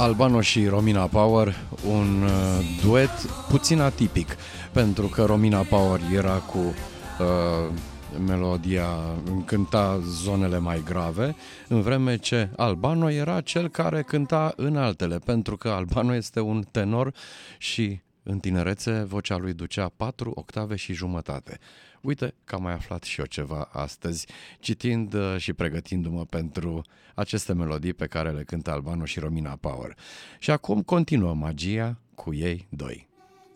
Albano și Romina Power, un duet puțin atipic, pentru că Romina Power era cu melodia, cânta zonele mai grave, în vreme ce Albano era cel care cânta în altele, pentru că Albano este un tenor și în tinerețe vocea lui ducea 4 octave și jumătate. Uite că am mai aflat și eu ceva astăzi, citind și pregătindu-mă pentru aceste melodii pe care le cântă Albano și Romina Power. Și acum continuă magia cu ei doi.